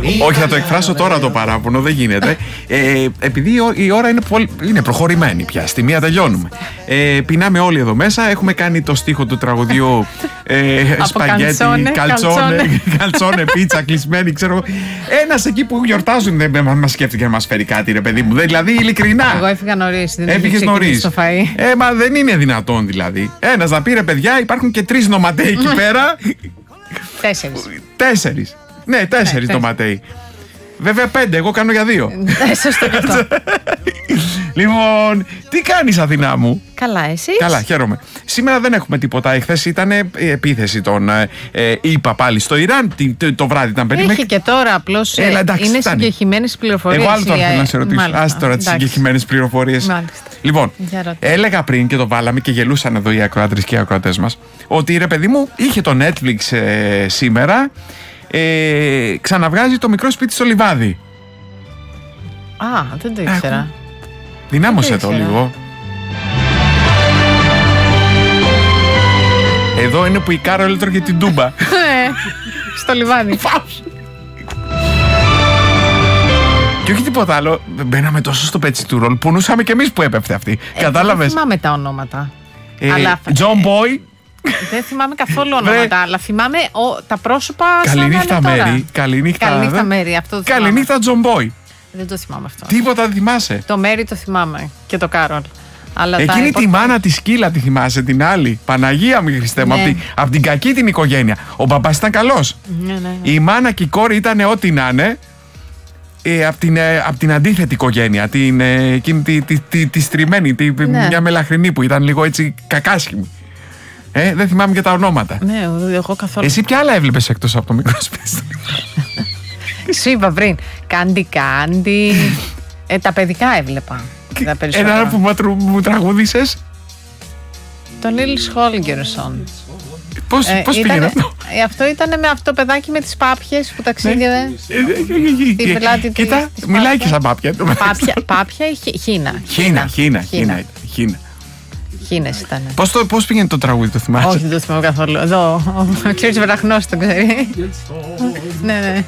Όχι, θα το εκφράσω τώρα το παράπονο, δεν γίνεται. Επειδή η ώρα είναι προχωρημένη πια, στη μία τελειώνουμε. Πεινάμε όλοι εδώ μέσα, έχουμε κάνει το στίχο του τραγουδιού σπαγγέτι, καλτσόνε, πίτσα, κλεισμένη, ξέρω. Ένας εκεί που γιορτάζουν δεν μας σκέφτηκε να μας φέρει κάτι, ρε παιδί μου. Δηλαδή, ειλικρινά. Εγώ έφυγα νωρίς. Έφυγες νωρίς. Μα δεν είναι δυνατόν δηλαδή. Ένας να πει, ρε παιδιά, υπάρχουν και 3 νοματέοι εκεί πέρα. 4. Ναι, 4 νοματέοι. Βέβαια 5, εγώ κάνω για 2. Σωστό και αυτό. Λοιπόν, τι κάνεις Αθηνά μου? Καλά, εσείς? Καλά, χαίρομαι. Σήμερα δεν έχουμε τίποτα. Εχθές ήταν επίθεση των ΗΠΑ πάλι στο Ιράν. Το βράδυ ήταν περίπου. Έχει και τώρα, απλώς είναι συγκεκριμένες πληροφορίες. Εγώ άλλο τώρα θέλω να σε ρωτήσω. Άσε τώρα τις συγκεκριμένες πληροφορίες. Λοιπόν, έλεγα πριν και το βάλαμε και γελούσαν εδώ οι ακροάτρες και οι ακροατές μας, ότι ρε παιδί μου είχε το Netflix σήμερα. Ξαναβγάζει το μικρό σπίτι στο λιβάδι. Α, δεν το ήξερα. Δυνάμωσε το λίγο. Εδώ είναι που η Κάρολ έτρωγε την τούμπα. Στο λιβάδι. Και όχι τίποτα άλλο. Μπαίναμε τόσο στο πέτσι του ρολ. Πονούσαμε κι εμείς που έπεφτε αυτή. Κατάλαβες? Δεν θυμάμαι τα ονόματα. John Boy. Δεν θυμάμαι καθόλου ονόματα, αλλά θυμάμαι τα πρόσωπα. Καληνύχτα Μέρι. Καληνύχτα Μέρι, αυτό το θυμάμαι. Καληνύχτα John Boy. Δεν το θυμάμαι αυτό. Τίποτα δεν θυμάσαι? Το Μέρι το θυμάμαι και το Κάρολ. Εκείνη τη μάνα τη σκύλα τη θυμάσαι, την άλλη? Παναγία μου Χριστέ μου, από την κακή την οικογένεια. Ο μπαμπάς ήταν καλός. Η μάνα και η κόρη ήταν ό,τι να είναι. Από την αντίθετη οικογένεια, τη στριμμένη, μια μελαχρινή που ήταν λίγο έτσι κακάσχημη. Δεν θυμάμαι και τα ονόματα. Ναι, εγώ καθόλου. Εσύ ποια άλλα έβλεπες εκτός από το μικρό σπίτι? Σου είπα πριν, Κάντι, τα παιδικά έβλεπα. Ένα άλλο που μου τραγούδισες? Το Νίλς Χόλγκερσον. Πώς πήγαινε αυτό? Αυτό ήταν με αυτό το παιδάκι με τις πάπιες που ταξίδευε. Κοίτα, μιλάει και σαν πάπια. Πάπια ή χίνα? Χίνα. Χίνες ήταν. Πώς πήγαινε το τραγούδι, το θυμάσαι? Όχι, δεν το θυμάμαι καθόλου. Εδώ, ο κύριος Βεραχνός το ξέρει. Ναι.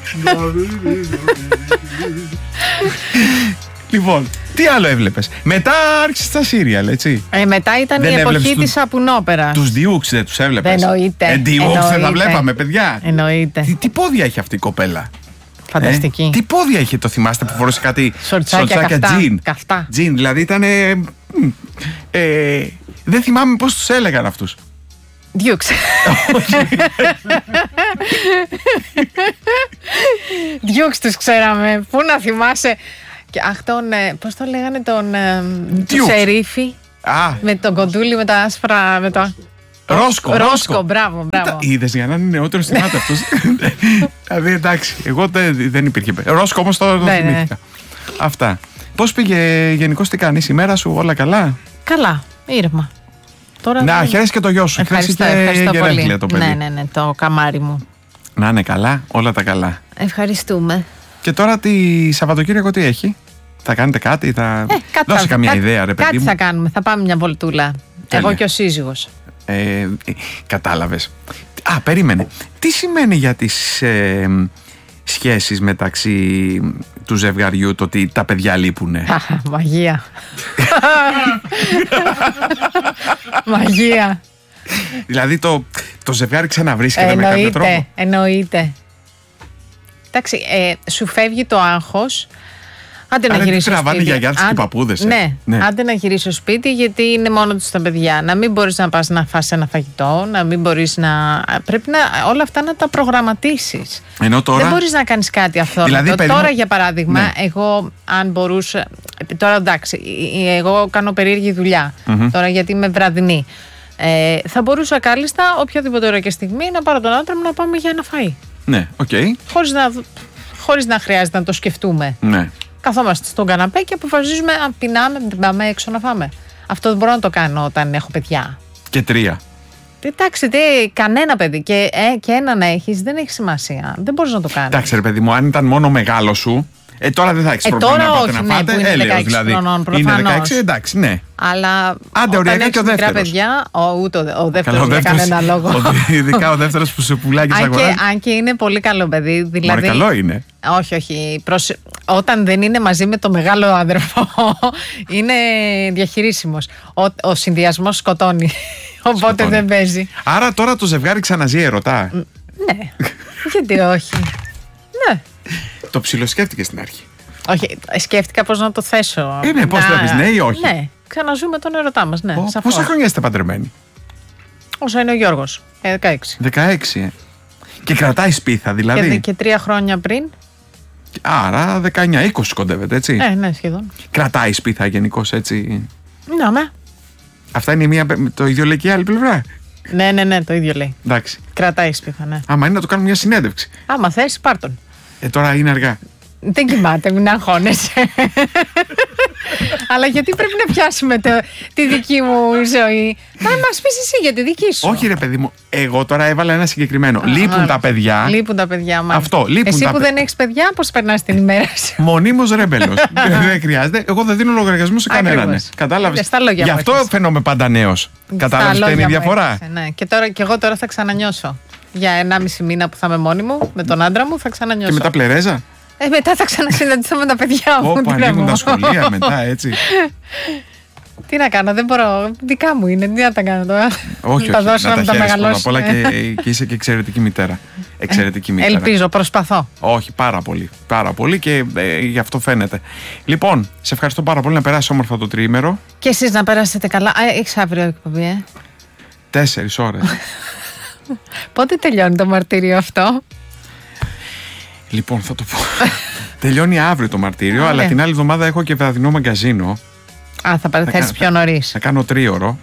Λοιπόν, τι άλλο έβλεπες? Μετά άρχισες τα σύριαλ, έτσι? Μετά ήταν η εποχή της σαπουνόπερα. Τους Διούξ δεν τους έβλεπες? Εννοείται. Διούξ δεν τα βλέπαμε, παιδιά. Εννοείται. Τι πόδια έχει αυτή η κοπέλα? Φανταστική. Τι πόδια είχε, το θυμάστε που φορούσε κάτι σορτσάκια τζιν? Καυτά. Τζιν, δηλαδή ήταν. Δεν θυμάμαι πώς τους έλεγαν αυτούς. Διούξ. Διούξ τους ξέραμε. Πού να θυμάσαι. Αχ, πώς το λέγανε τον Σερίφη. Με τον κοντούλι, με τα άσπρα. Ρόσκο, μπράβο. Είδες, για να είναι νεότερος θυμάται αυτός. Δηλαδή εντάξει, εγώ δεν υπήρχε. Ρόσκο όμως το θυμήθηκα. Αυτά. Πώς πήγε γενικώς, τι κάνεις, η μέρα σου, όλα καλά? Καλά, ήρεμα. Να, χαίρεσαι και το γιο σου. Ευχαριστώ πολύ. Το παιδί. Ναι, το καμάρι μου. Να είναι καλά, όλα τα καλά. Ευχαριστούμε. Και τώρα τη Σαββατοκύριακο τι έχει? Θα κάνετε κάτι, θα δώσει καμιά ιδέα, ρε παιδί μου? Κάτι θα κάνουμε, θα πάμε μια βολτούλα. Τέλεια. Εγώ και ο σύζυγος. Κατάλαβες. Περίμενε. Τι σημαίνει για τις σχέσεις μεταξύ του ζευγαριού το ότι τα παιδιά λείπουνε? Μαγεία. Μαγεία. Δηλαδή το ζευγάρι ξαναβρίσκεται με κάποιο τρόπο? Εννοείται. Εντάξει, σου φεύγει το άγχος. Άντε να γυρίσει στο σπίτι. Οι γιαγιάδες και οι παππούδες. Ναι, άντε να γυρίσει στο σπίτι, γιατί είναι μόνο τους τα παιδιά. Να μην μπορείς να πας να φας ένα φαγητό, να μην μπορείς να. Πρέπει όλα αυτά να τα προγραμματίσεις. Ενώ τώρα. Δεν μπορείς να κάνεις κάτι αυτό. Δηλαδή, τώρα, για παράδειγμα, εγώ αν μπορούσα. Τώρα εντάξει, εγώ κάνω περίεργη δουλειά. Τώρα γιατί είμαι βραδινή. Θα μπορούσα κάλλιστα οποιαδήποτε ώρα και στιγμή να πάρω τον άντρα μου να πάμε για ένα φαΐ. Ναι, οκ. Χωρίς να χρειάζεται να το σκεφτούμε. Ναι. Καθόμαστε στον καναπέ και αποφασίζουμε αν πεινάμε, πάμε έξω να φάμε. Αυτό δεν μπορώ να το κάνω όταν έχω παιδιά. Και 3. Εντάξει, κανένα παιδί και ένα να έχεις δεν έχει σημασία. Δεν μπορείς να το κάνεις. Εντάξει, ρε παιδί μου, αν ήταν μόνο μεγάλο σου, Τώρα δεν θα έχει πρόβλημα να φάτε. Είναι 16 δηλαδή. Χρονών, προφανώς. Είναι 16, εντάξει, ναι. Αλλά άντε, οριακά και ο δεύτερος. Παιδιά, ούτε ο δεύτερος για κανένα λόγο. Ειδικά ο δεύτερος που σε πουλάει και σε αγοράζει. Αν και είναι πολύ καλό παιδί. Δηλαδή, καλό είναι. Όχι. Όταν δεν είναι μαζί με το μεγάλο άδερφο, είναι διαχειρίσιμος. Ο συνδυασμός σκοτώνει. Οπότε δεν παίζει. Άρα τώρα το ζευγάρι ξαναζεί ερωτά. Ναι. Γιατί όχι. Ναι. Το ψιλοσκέφτηκε στην αρχή. Όχι, σκέφτηκα πώς να το θέσω. Ναι, πώς το έπεις, ναι ή όχι. Ναι, ξαναζούμε τον ερωτά μας, ναι. Πόσα χρόνια είστε παντρεμένοι? Όσο είναι ο Γιώργος, 16. 16, Και κρατάει σπίθα δηλαδή. Και 3 χρόνια πριν. Άρα 19-20 κοντεύετε, έτσι. Ναι, σχεδόν. Κρατάει σπίθα γενικώς, έτσι. Ναι. Αυτά είναι το ίδιο λέει και η άλλη πλευρά. Ναι, το ίδιο λέει. Εντάξει. Κρατάει σπίθα, ναι. Άμα είναι να το κάνουμε μια συνέντευξη. Άμα θες, πάρ' τον. Τώρα είναι αργά. Δεν κοιμάται, μην αγχώνεσαι. Αλλά γιατί πρέπει να πιάσουμε τη δική μου ζωή? Να μας πεις εσύ για τη δική σου. Όχι ρε παιδί μου, εγώ τώρα έβαλα ένα συγκεκριμένο. Λείπουν τα παιδιά. Λείπουν τα παιδιά μας. Αυτό, λείπουν. Εσύ που δεν έχεις παιδιά, πώς περνάς την ημέρα σου? Μονίμως ρέμπελος. Δεν χρειάζεται. Εγώ δεν δίνω λογαριασμό σε κανέναν. Κατάλαβες? Γι' αυτό φαίνομαι πάντα νέος. Κατάλαβες τι είναι η διαφορά? Ναι. Και εγώ τώρα θα ξανανιώσω. Για 1,5 μήνα που θα είμαι μόνη μου με τον άντρα μου, θα ξανανιώσω. Και μετά πλερέζα? Μετά θα ξανασυναντηθώ με τα παιδιά μου. Όπου ανοίγουν τα σχολεία μετά, έτσι. Τι να κάνω, δεν μπορώ. Δικά μου είναι, τι να τα κάνω τώρα. Όχι, τα δώσω να τα μεγαλώσω. Απ' όλα και είσαι και εξαιρετική μητέρα. Ελπίζω, προσπαθώ. Όχι, πάρα πολύ. Πάρα πολύ και γι' αυτό φαίνεται. Λοιπόν, σε ευχαριστώ πάρα πολύ, να περάσει όμορφα το τριήμερο. Και εσείς να περάσετε καλά. Έχεις αύριο εκπομπή, 4 ώρες. Πότε τελειώνει το μαρτύριο αυτό? Λοιπόν, θα το πω. Τελειώνει αύριο το μαρτύριο, αλλά την άλλη εβδομάδα έχω και βραδινό μαγκαζίνο. Θα παραθέσεις πιο νωρίς. Θα κάνω 3ωρο.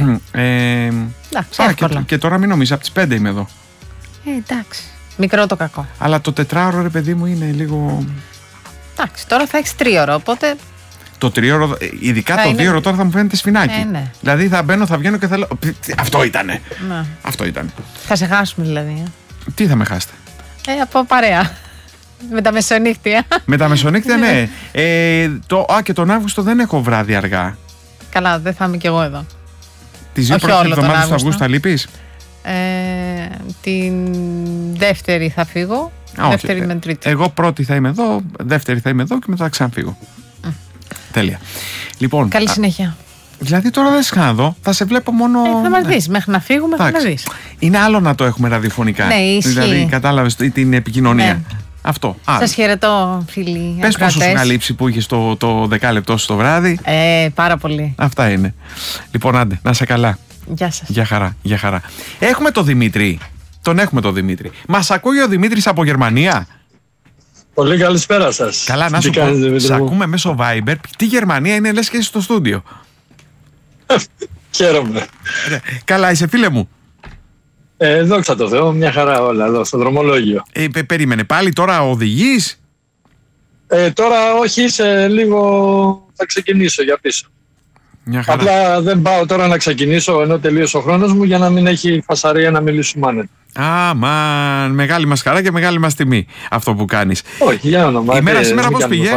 Και τώρα μην νομίζεις, από τις 5 είμαι εδώ. Εντάξει. Μικρό το κακό. Αλλά το 4ωρο, ρε παιδί μου, είναι λίγο. Εντάξει, τώρα θα έχεις 3ωρο, οπότε. Το 3ωρο, ειδικά το 2ωρο τώρα θα μου φαίνεται σφινάκι. Ναι. Δηλαδή θα μπαίνω, θα βγαίνω και θα λέω. Αυτό ήτανε. Ναι. Αυτό ήταν. Θα σε χάσουμε δηλαδή. Τι θα με χάσετε? Από παρέα. Με τα μεσονύχτια. Με τα μεσονύχτια, ναι. Και τον Αύγουστο δεν έχω βράδυ αργά. Καλά, δεν θα είμαι κι εγώ εδώ. Τις 2 πρώτες εβδομάδες του Αυγούστου θα λείπεις? Την δεύτερη θα φύγω. Δεύτερη με τρίτη. Εγώ πρώτη θα είμαι εδώ, δεύτερη θα είμαι εδώ και μετά θα ξαναφύγω. Τέλεια. Λοιπόν, καλή συνέχεια. Δηλαδή τώρα δεν σε ξαναδώ, θα σε βλέπω μόνο. Θα μας δεις, μέχρι να φύγουμε θα μας δεις. Είναι άλλο να το έχουμε ραδιοφωνικά. Ναι, ισχύει. Δηλαδή κατάλαβες την επικοινωνία. Ναι. Αυτό. Σας χαιρετώ, φίλοι. Πες πόσο σου είχα λείψει που είχες το 10 λεπτό στο βράδυ. Πάρα πολύ. Αυτά είναι. Λοιπόν, άντε, να είσαι καλά. Γεια σας. Γεια χαρά. Έχουμε το Δημήτρη. Τον έχουμε το Δημήτρη. Μας ακούει ο Δημήτρης από Γερμανία? Πολύ καλησπέρα σας. Καλά, να σου πω. Σ' ακούμε μέσω Viber. Τι Γερμανία είναι, λες και είσαι στο στούντιο. Χαίρομαι. Καλά, είσαι φίλε μου? Δόξα τω Θεώ, μια χαρά όλα εδώ στο δρομολόγιο. Περίμενε, πάλι τώρα οδηγείς? Τώρα όχι, σε λίγο θα ξεκινήσω για πίσω. Απλά δεν πάω τώρα να ξεκινήσω ενώ τελείωσε ο χρόνος μου για να μην έχει φασαρία να μιλήσουμε άνετα. Αμάν, μεγάλη μας χαρά και μεγάλη μας τιμή αυτό που κάνεις. Όχι, για όνομα. Η μέρα σήμερα πώς πήγε?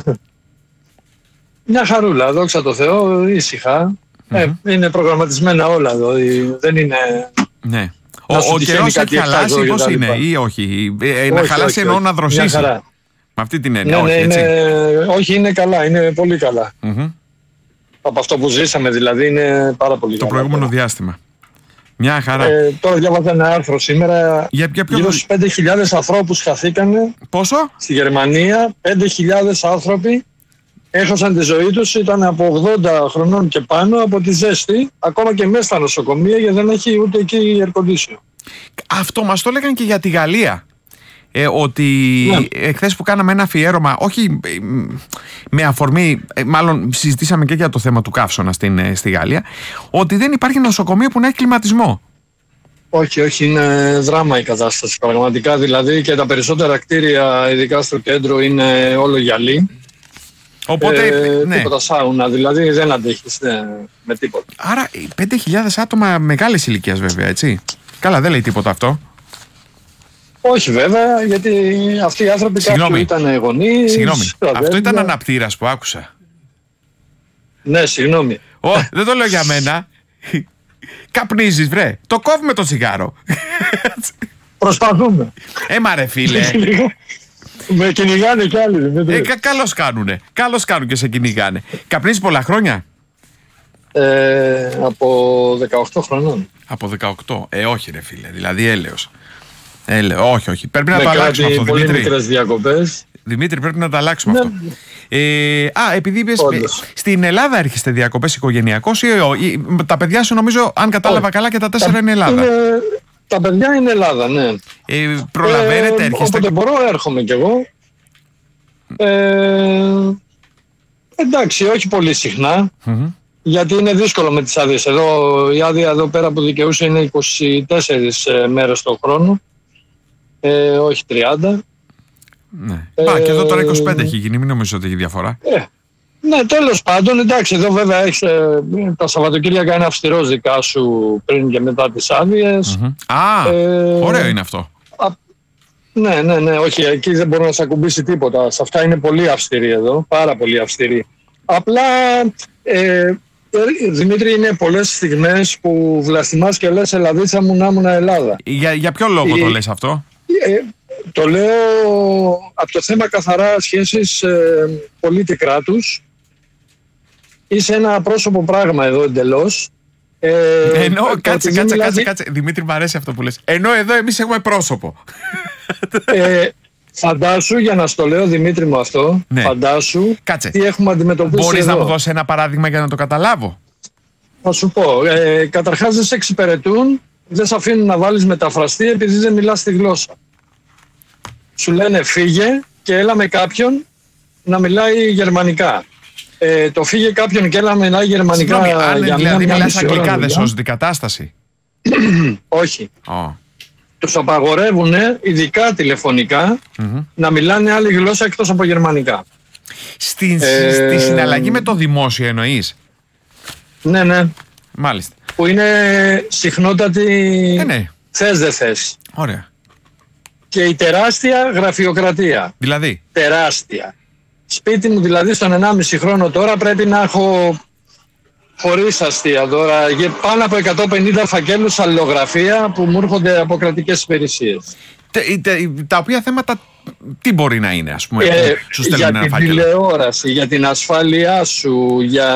Μια χαρούλα, δόξα τω Θεώ, ήσυχα. Είναι προγραμματισμένα όλα εδώ, δεν είναι... Ναι. Ο καιρός έχει χαλάσει, πώς είναι ή όχι? Να χαλάσει εννοώ να δροσίσει. Με αυτή την έννοια, όχι έτσι? Όχι, είναι καλά, είναι πολύ καλά. Από αυτό που ζήσαμε δηλαδή είναι πάρα πολύ καλά. Το προηγούμενο διάστημα. Μια χαρά. Τώρα διάβαζα ένα άρθρο σήμερα. Γύρω στους 5.000 ανθρώπους χαθήκανε. Πόσο? Στη Γερμανία 5.000 άνθρωποι έχασαν τη ζωή τους, ήταν από 80 χρονών και πάνω από τη ζέστη, ακόμα και μέσα στα νοσοκομεία, γιατί δεν έχει ούτε εκεί air condition. Αυτό μας το έλεγαν και για τη Γαλλία. Ότι εχθές που κάναμε ένα αφιέρωμα, όχι με αφορμή, μάλλον συζητήσαμε και για το θέμα του καύσωνα στη Γαλλία, ότι δεν υπάρχει νοσοκομείο που να έχει κλιματισμό. Όχι, είναι δράμα η κατάσταση πραγματικά, δηλαδή, και τα περισσότερα κτίρια, ειδικά στο κέντρο, είναι όλο γυαλί. Οπότε, τίποτα σάουνα, δηλαδή δεν αντέχεις με τίποτα. Άρα 5.000 άτομα μεγάλης ηλικίας βέβαια, έτσι? Καλά, δεν λέει τίποτα αυτό. Όχι βέβαια, γιατί αυτοί οι άνθρωποι κάποιοι ήταν γονείς. Συγγνώμη, αυτό ήταν αναπτήρας που άκουσα. Ναι, συγγνώμη. Δεν το λέω για μένα. Καπνίζεις βρε, το κόβουμε το τσιγάρο. Προσπαθούμε. Μα ρε φίλε. Με κυνηγάνε κι άλλοι. Καλώς κάνουν και σε κυνηγάνε. Καπνίζεις πολλά χρόνια? Από 18 χρονών. Από 18. Όχι ρε φίλε, δηλαδή έλεος. Όχι. Πρέπει να το αλλάξουμε αυτό, Δημήτρη. Πολύ μικρές διακοπές. Δημήτρη, πρέπει να το αλλάξουμε αυτό. Επειδή είπες, στην Ελλάδα έρχεστε διακοπές οικογενειακώς ή τα παιδιά σου, νομίζω, αν κατάλαβα καλά, και τα 4 είναι Ελλάδα. Τα παιδιά είναι Ελλάδα, ναι. Προλαβαίνετε, έρχεστε? Όποτε μπορώ, έρχομαι κι εγώ. Εντάξει, όχι πολύ συχνά. Γιατί είναι δύσκολο με τις άδειες. Η άδεια εδώ πέρα που δικαιούσε είναι 24 μέρες το χρόνο. Όχι 30. Ναι. Και εδώ τώρα 25 έχει γίνει, μην νομίζω ότι έχει διαφορά. Ναι, τέλος πάντων, εντάξει, εδώ βέβαια έχεις, τα Σαββατοκύριακα είναι αυστηρός δικά σου πριν και μετά τις άδειες. Ωραίο είναι αυτό. Ναι, όχι, εκεί δεν μπορεί να σε ακουμπήσει τίποτα. Σε αυτά είναι πολύ αυστηρή εδώ, πάρα πολύ αυστηρή. Απλά, Δημήτρη, είναι πολλές στιγμές που βλαστημάς και λες Ελλαδίτσα μου να ήμουν Ελλάδα. Για ποιο λόγο το λες αυτό? Το λέω από το θέμα καθαρά σχέσεις πολίτη-κράτους. Είσαι ένα πρόσωπο πράγμα εδώ εντελώς. Κάτσε. Δημήτρη, μου αρέσει αυτό που λες. Ενώ εδώ εμείς έχουμε πρόσωπο. Φαντάσου, για να στο λέω Δημήτρη μου αυτό, φαντάσου τι έχουμε αντιμετωπίσει. Μπορείς εδώ να μου δώσεις ένα παράδειγμα για να το καταλάβω? Θα σου πω. Καταρχάς δεν σε εξυπηρετούν, δεν σε αφήνουν να βάλεις μεταφραστή επειδή δεν μιλάς τη γλώσσα. Σου λένε φύγε και έλα με κάποιον να μιλάει γερμανικά. Το φύγε κάποιον και έλα να μιλάει γερμανικά. Αν δηλαδή μιλάς αγγλικά, δεν σώζει την κατάσταση? Όχι. Τους απαγορεύουν, ειδικά τηλεφωνικά, να μιλάνε άλλη γλώσσα εκτός από γερμανικά. Στη συναλλαγή με το δημόσιο εννοείς? Ναι. Μάλιστα. Που είναι συχνότατη θες δεν θες. Ωραία. Και η τεράστια γραφειοκρατία. Δηλαδή? Τεράστια. Σπίτι μου δηλαδή στον 1,5 χρόνο τώρα πρέπει να έχω, χωρίς αστεία τώρα, πάνω από 150 φακέλους αλληλογραφία που μου έρχονται από κρατικές υπηρεσίες. Τα οποία θέματα τι μπορεί να είναι, ας πούμε, σου στέλνουν ένα φάκελο? Για την τηλεόραση, για την ασφάλειά σου, για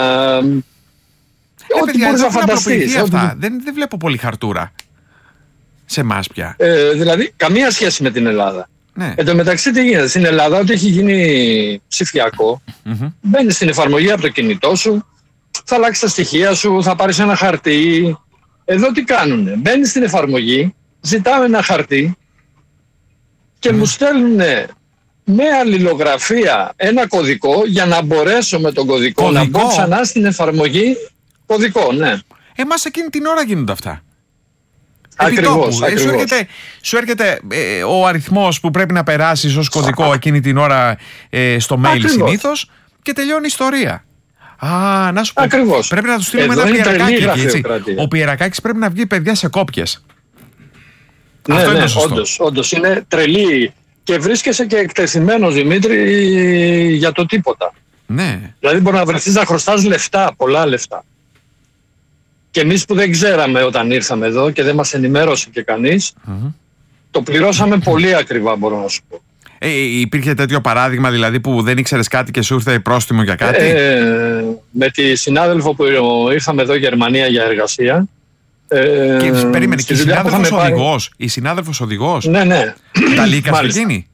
ό,τι μπορείς να φανταστείς. Δεν βλέπω πολύ χαρτούρα σε εμάς πια. Δηλαδή καμία σχέση με την Ελλάδα. Εν τω μεταξύ τι γίνεται στην Ελλάδα? Ό,τι έχει γίνει ψηφιακό, μπαίνεις στην εφαρμογή από το κινητό σου, θα αλλάξεις τα στοιχεία σου, θα πάρεις ένα χαρτί. Εδώ τι κάνουνε? Μπαίνεις στην εφαρμογή, ζητάμε ένα χαρτί και μου στέλνουν με αλληλογραφία ένα κωδικό για να μπορέσω με τον κωδικό να μπω ξανά στην εφαρμογή. Κωδικό, ναι. Εμάς εκείνη την ώρα γίνονται αυτά. Ακριβώς. Σου έρχεται ο αριθμός που πρέπει να περάσεις ως κωδικό εκείνη την ώρα στο mail συνήθως και τελειώνει η ιστορία. Να σου πω. Ακριβώς. Πρέπει να του στείλουμε ένα Πιερακάκι εκεί, έτσι. Ο Πιερακάκης πρέπει να βγει, παιδιά, σε κόπιες. Ναι, αυτό είναι όντως είναι τρελή. Και βρίσκεσαι και εκτεθειμένος, Δημήτρη, για το τίποτα. Ναι. Δηλαδή μπορεί να βρεθείς να χρωστάς λεφτά, πολλά λεφτά. Και εμείς που δεν ξέραμε όταν ήρθαμε εδώ και δεν μας ενημέρωσε και κανείς, το πληρώσαμε πολύ ακριβά, μπορώ να σου πω. Υπήρχε τέτοιο παράδειγμα δηλαδή που δεν ήξερες κάτι και σου ήρθε πρόστιμο για κάτι? Με τη συνάδελφο που ήρθαμε εδώ Γερμανία για εργασία. Και περίμενε, και η συνάδελφος οδηγός. Ναι. Νταλίκα σε εκείνη?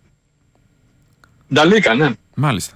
Νταλίκα, ναι. Μάλιστα.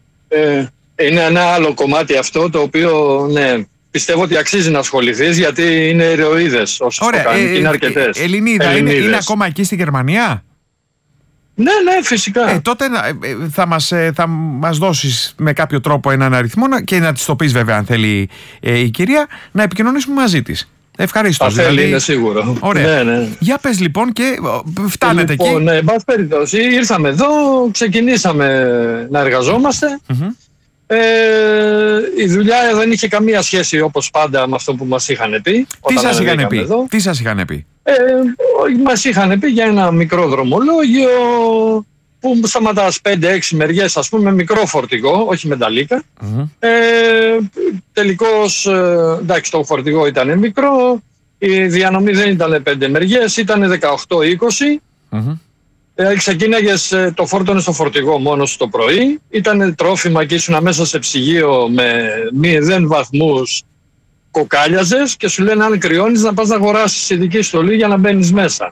Είναι ένα άλλο κομμάτι αυτό το οποίο, ναι, πιστεύω ότι αξίζει να ασχοληθείς γιατί είναι ηρωίδες όσοι το κάνουν και είναι αρκετές. Ελληνίδα, είναι ακόμα εκεί στη Γερμανία? Ναι, φυσικά. Τότε θα μας δώσεις με κάποιο τρόπο έναν αριθμό και να της το πεις βέβαια αν θέλει η κυρία, να επικοινωνήσουμε μαζί της. Ευχαρίστως. Δηλαδή, είναι σίγουρο. Ωραία. Ναι. Για πες λοιπόν και φτάνετε εκεί. Ναι, εν πάση περιπτώσει, ήρθαμε εδώ, ξεκινήσαμε να εργαζόμαστε. Η δουλειά δεν είχε καμία σχέση όπως πάντα με αυτό που μας είχαν πει. Τι σας είχαν πει? Μας είχαν πει για ένα μικρό δρομολόγιο που σταματάς 5-6 μεριές, ας πούμε, με μικρό φορτηγό, όχι με ταλίκα. Τελικώς, εντάξει, το φορτηγό ήταν μικρό, η διανομή δεν ήταν 5 μεριές, ήταν 18-20. Ξεκίναγες, το φόρτωνες στο φορτηγό μόνος το πρωί, ήταν τρόφιμα και ήσουν μέσα σε ψυγείο με 0 βαθμούς, κοκάλιαζες και σου λένε αν κρυώνεις να πας να αγοράσεις ειδική στολή για να μπαίνεις μέσα.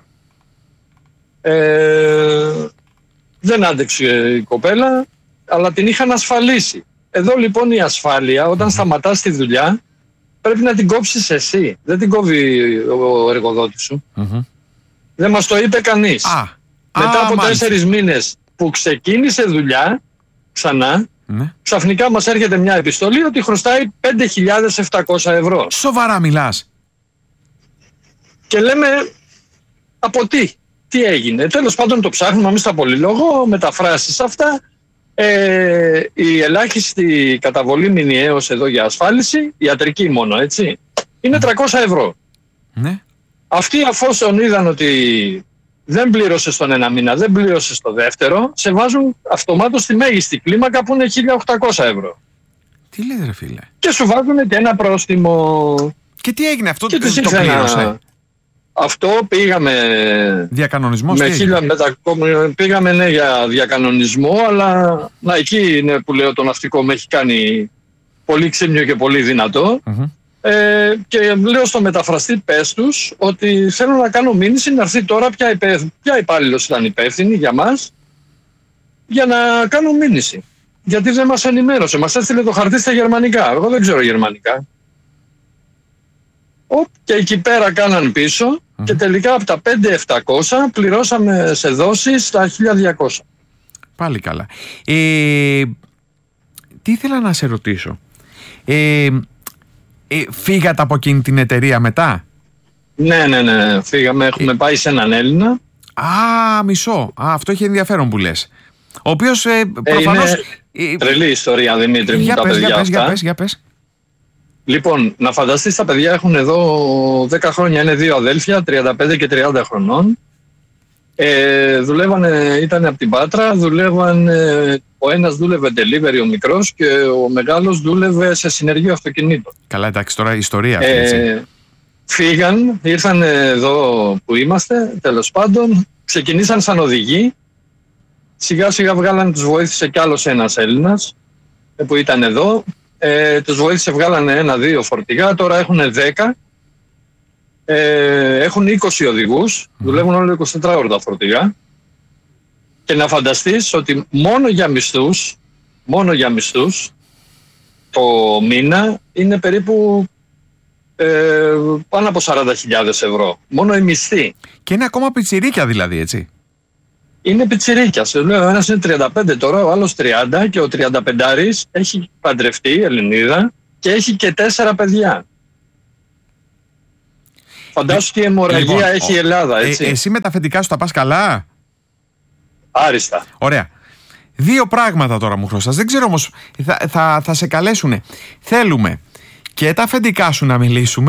Δεν άντεξε η κοπέλα, αλλά την είχαν ασφαλίσει. Εδώ λοιπόν η ασφάλεια, όταν σταματάς τη δουλειά, πρέπει να την κόψεις εσύ. Δεν την κόβει ο εργοδότης σου. Δεν μας το είπε κανείς. Μετά από 4 μήνες που ξεκίνησε δουλειά, ξανά, ξαφνικά μας έρχεται μια επιστολή ότι χρωστάει 5.700 ευρώ. Σοβαρά μιλάς? Και λέμε, από τι έγινε? Τέλος πάντων το ψάχνουμε εμείς στα πολυλόγο, μεταφράσεις αυτά. Η ελάχιστη καταβολή μηνιαίως εδώ για ασφάλιση, ιατρική μόνο, έτσι, είναι 300 ευρώ. Αυτοί αφόσον είδαν ότι δεν πλήρωσε στον ένα μήνα, δεν πλήρωσε στο δεύτερο, σε βάζουν αυτομάτως στη μέγιστη κλίμακα που είναι 1.800 ευρώ. Τι λέτε ρε φίλε? Και σου βάζουν και ένα πρόστιμο. Και τι έγινε αυτό? Το πλήρωσε? Αυτό πήγαμε. Διακανονισμός? Πήγαμε για διακανονισμό, αλλά εκεί είναι που λέω το ναυτικό με έχει κάνει πολύ ξύμνιο και πολύ δυνατό. Και λέω στο μεταφραστή, πες τους ότι θέλω να κάνω μήνυση να έρθει τώρα ποια υπάλληλος ήταν υπεύθυνη για μας για να κάνω μήνυση. Γιατί δεν μας ενημέρωσε, μας έστειλε το χαρτί στα γερμανικά. Εγώ δεν ξέρω γερμανικά. Και εκεί πέρα κάναν πίσω και τελικά από τα 5.700 πληρώσαμε σε δόσεις τα 1.200. Πάλι καλά. Τι ήθελα να σε ρωτήσω. Φύγατε από εκείνη την εταιρεία μετά? Ναι, φύγαμε, έχουμε πάει σε έναν Έλληνα. Μισό. Αυτό έχει ενδιαφέρον που λες. Ο οποίος προφανώς... Τρελή ιστορία, Δημήτρη μου, τα παιδιά αυτά. Για πες. Λοιπόν, να φανταστείς, τα παιδιά έχουν εδώ 10 χρόνια, είναι 2 αδέλφια, 35 και 30 χρονών. Δουλεύανε, ήταν από την Πάτρα, ο ένας δούλευε delivery, ο μικρός, και ο μεγάλος δούλευε σε συνεργείο αυτοκινήτων. Καλά, εντάξει, τώρα η ιστορία αυτή, έτσι. Φύγαν, ήρθαν εδώ που είμαστε, τέλος πάντων, ξεκινήσαν σαν οδηγοί. Σιγά σιγά βγάλανε, τους βοήθησε κι άλλος ένας Έλληνας που ήταν εδώ. Τους βοήθησε, βγάλανε 1-2 φορτηγά, τώρα έχουν 10. Έχουν 20 οδηγούς, δουλεύουν όλοι 24 ώρες τα φορτηγά. Και να φανταστείς ότι μόνο για μισθούς το μήνα είναι περίπου πάνω από 40.000 ευρώ. Μόνο η μισθή. Και είναι ακόμα πιτσιρίκια δηλαδή, έτσι? Είναι πιτσιρίκια. Σε λέω, ο ένας είναι 35 τώρα, ο άλλος 30 και ο 35άρης έχει παντρευτεί, Ελληνίδα, και έχει και 4 παιδιά. Φαντάσου τι αιμορραγία έχει η Ελλάδα, έτσι. Εσύ με τα αφεντικά σου τα πας καλά? Άριστα. Ωραία. 2 πράγματα τώρα μου χρωστάς. Δεν ξέρω όμως, θα σε καλέσουνε. Θέλουμε και τα αφεντικά σου να μιλήσουμε